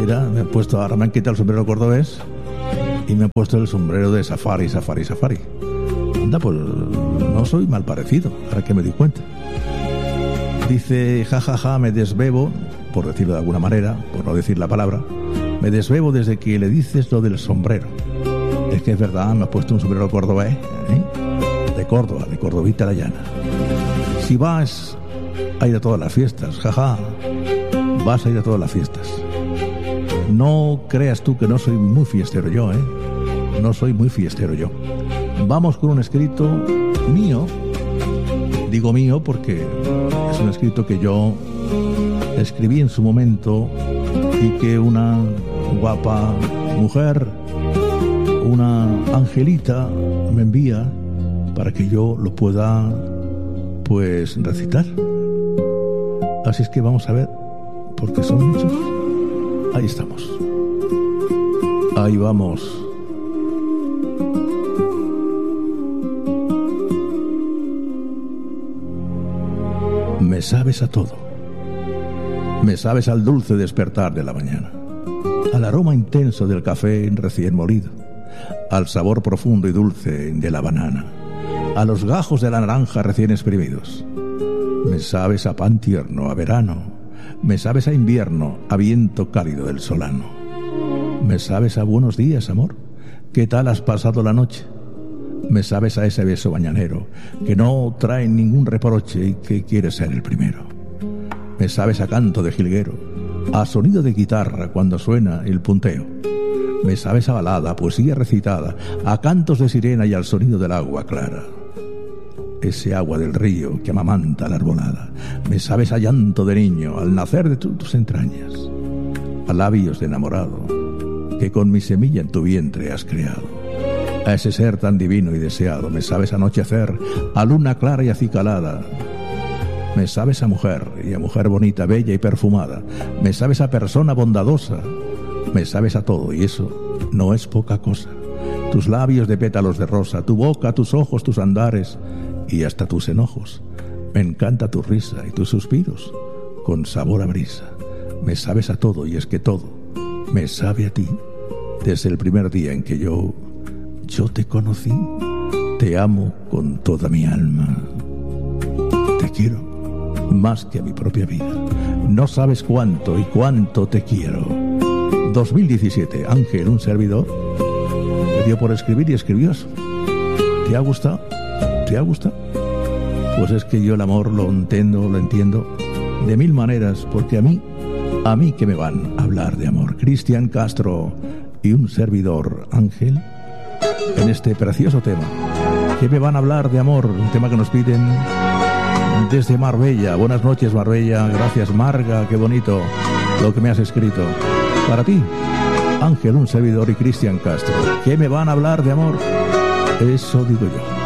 Mira, ahora me han quitado el sombrero cordobés y me han puesto el sombrero de safari. Anda, pues no soy mal parecido, ahora que me di cuenta. Dice, jajaja, me desbebo, por decirlo de alguna manera, por no decir la palabra, me desbebo desde que le dices lo del sombrero. Es que es verdad, me ha puesto un sombrero cordobés, de Córdoba, de Cordovita la Llana. Si vas a ir a todas las fiestas, jaja, vas a ir a todas las fiestas. No creas tú que no soy muy fiestero yo, no soy muy fiestero yo. Vamos con un escrito mío. Digo mío porque es un escrito que yo escribí en su momento y que una guapa mujer, una angelita, me envía para que yo lo pueda, pues, recitar. Así es que vamos a ver, porque son muchos. Ahí estamos. Ahí vamos. Me sabes a todo. Me sabes al dulce despertar de la mañana, al aroma intenso del café recién molido, al sabor profundo y dulce de la banana, a los gajos de la naranja recién exprimidos. Me sabes a pan tierno, a verano. Me sabes a invierno, a viento cálido del solano. Me sabes a buenos días, amor. ¿Qué tal has pasado la noche? Me sabes a ese beso mañanero que no trae ningún reproche y que quiere ser el primero. Me sabes a canto de jilguero, a sonido de guitarra cuando suena el punteo. Me sabes a balada, poesía recitada, a cantos de sirena y al sonido del agua clara. Ese agua del río que amamanta la arbolada. Me sabes a llanto de niño al nacer de tus entrañas, a labios de enamorado que con mi semilla en tu vientre has creado. A ese ser tan divino y deseado. Me sabes a anochecer, a luna clara y acicalada. Me sabes a mujer, y a mujer bonita, bella y perfumada. Me sabes a persona bondadosa. Me sabes a todo, y eso no es poca cosa. Tus labios de pétalos de rosa, tu boca, tus ojos, tus andares y hasta tus enojos. Me encanta tu risa y tus suspiros con sabor a brisa. Me sabes a todo, y es que todo me sabe a ti. Desde el primer día en que yo te conocí. Te amo con toda mi alma. Te quiero más que a mi propia vida. No sabes cuánto y cuánto te quiero. 2017, Ángel, un servidor, le dio por escribir y escribió eso. ¿Te ha gustado? ¿Te ha gustado? Pues es que yo el amor lo entiendo de mil maneras, porque a mí que me van a hablar de amor. Cristian Castro y un servidor, Ángel, en este precioso tema. ¿Qué me van a hablar de amor? Un tema que nos piden desde Marbella. Buenas noches, Marbella. Gracias, Marga. Qué bonito lo que me has escrito. Para ti, Ángel, un servidor y Cristian Castro. ¿Qué me van a hablar de amor? Eso digo yo.